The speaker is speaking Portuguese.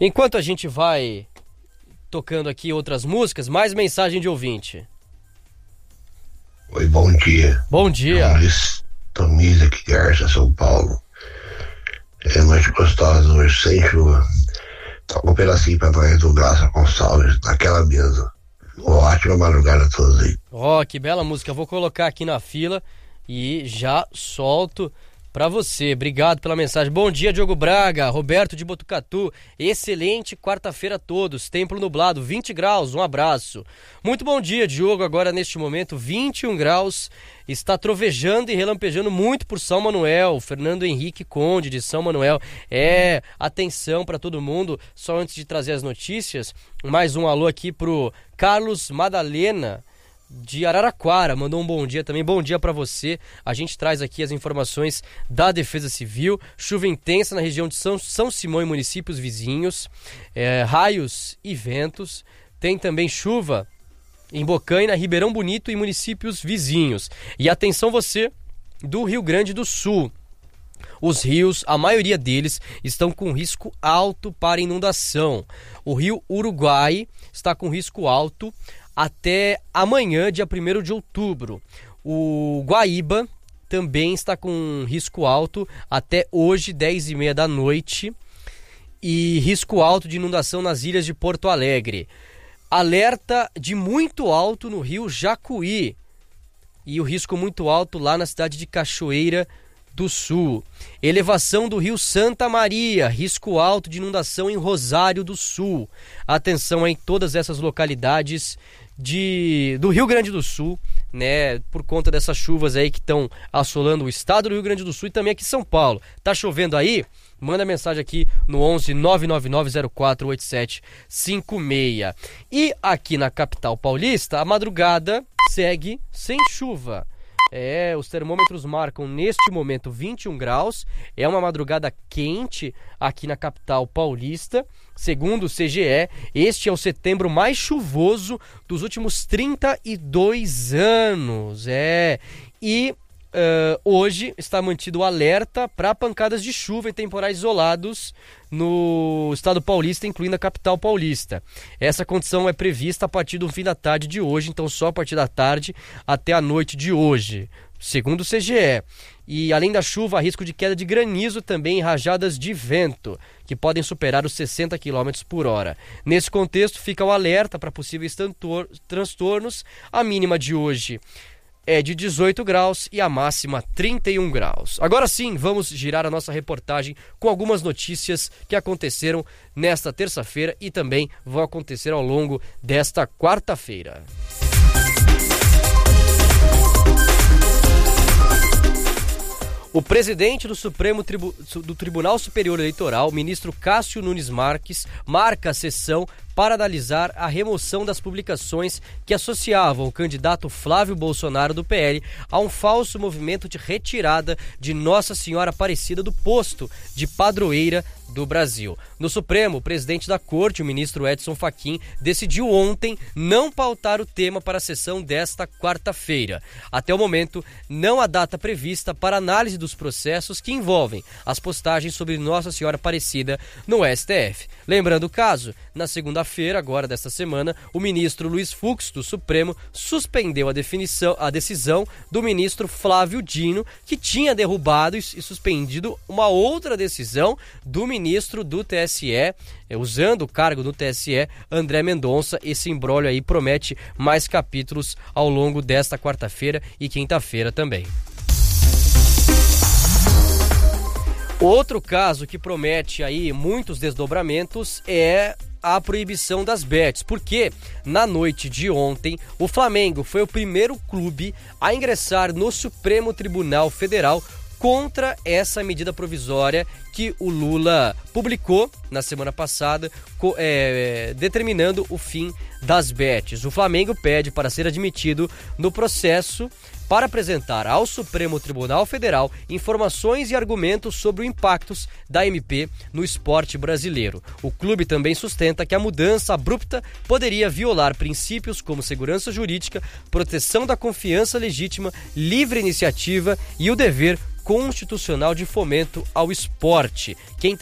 Enquanto a gente vai tocando aqui outras músicas, mais mensagem de ouvinte. Oi, bom dia. Bom dia. Luiz Tomisa aqui de Arça, São Paulo. É noite gostosa hoje, sem chuva. Toca um pedacinho pra nós do Graça Gonçalves, naquela mesa. Ótima madrugada a todos aí. Ó, que bela música. Eu vou colocar aqui na fila e já solto pra você. Obrigado pela mensagem. Bom dia, Diogo Braga, Roberto de Botucatu. Excelente quarta-feira a todos. Tempo nublado, 20 graus. Um abraço. Muito bom dia, Diogo. Agora, neste momento, 21 graus. Está trovejando e relampejando muito por São Manuel. Fernando Henrique Conde, de São Manuel. Atenção para todo mundo. Só antes de trazer as notícias, mais um alô aqui pro Carlos Madalena, de Araraquara, mandou um bom dia também. Bom dia para você. A gente traz aqui as informações da Defesa Civil. Chuva intensa na região de São Simão e municípios vizinhos, raios e ventos. Tem também chuva em Bocaina, Ribeirão Bonito e municípios vizinhos. E atenção você do Rio Grande do Sul. Os rios, a maioria deles, estão com risco alto para inundação. O rio Uruguai está com risco alto até amanhã, dia 1º de outubro. O Guaíba também está com risco alto até hoje, 10h30 da noite. E risco alto de inundação nas ilhas de Porto Alegre. Alerta de muito alto no rio Jacuí. E o risco muito alto lá na cidade de Cachoeira do Sul. Elevação do rio Santa Maria, risco alto de inundação em Rosário do Sul. Atenção em todas essas localidades do Rio Grande do Sul, né, por conta dessas chuvas aí que estão assolando o estado do Rio Grande do Sul e também aqui em São Paulo. Tá chovendo aí? Manda mensagem aqui no 11 999 04 8756. E aqui na capital paulista, a madrugada segue sem chuva. Os termômetros marcam neste momento 21 graus. É uma madrugada quente aqui na capital paulista. Segundo o CGE, este é o setembro mais chuvoso dos últimos 32 anos. E hoje está mantido o alerta para pancadas de chuva e temporais isolados no estado paulista, incluindo a capital paulista. Essa condição é prevista a partir do fim da tarde de hoje, então só a partir da tarde até a noite de hoje, segundo o CGE. E além da chuva, há risco de queda de granizo também e rajadas de vento, que podem superar os 60 km por hora. Nesse contexto, fica o alerta para possíveis transtornos. A mínima de hoje é de 18 graus e a máxima 31 graus. Agora sim, vamos girar a nossa reportagem com algumas notícias que aconteceram nesta terça-feira e também vão acontecer ao longo desta quarta-feira. O presidente do Tribunal Superior Eleitoral, ministro Cássio Nunes Marques, marca a sessão para analisar a remoção das publicações que associavam o candidato Flávio Bolsonaro do PL a um falso movimento de retirada de Nossa Senhora Aparecida do posto de padroeira do Brasil. No Supremo, o presidente da Corte, o ministro Edson Fachin, decidiu ontem não pautar o tema para a sessão desta quarta-feira. Até o momento, não há data prevista para análise dos processos que envolvem as postagens sobre Nossa Senhora Aparecida no STF. Lembrando o caso, na segunda-feira, agora desta semana, o ministro Luiz Fux, do Supremo, suspendeu a decisão do ministro Flávio Dino, que tinha derrubado e suspendido uma outra decisão do ministro do TSE, usando o cargo do TSE, André Mendonça. Esse imbróglio aí promete mais capítulos ao longo desta quarta-feira e quinta-feira também. Outro caso que promete aí muitos desdobramentos é a proibição das bets, porque na noite de ontem o Flamengo foi o primeiro clube a ingressar no Supremo Tribunal Federal contra essa medida provisória que o Lula publicou na semana passada, determinando o fim das bets. O Flamengo pede para ser admitido no processo para apresentar ao Supremo Tribunal Federal informações e argumentos sobre os impactos da MP no esporte brasileiro. O clube também sustenta que a mudança abrupta poderia violar princípios como segurança jurídica, proteção da confiança legítima, livre iniciativa e o dever constitucional de fomento ao esporte. Quem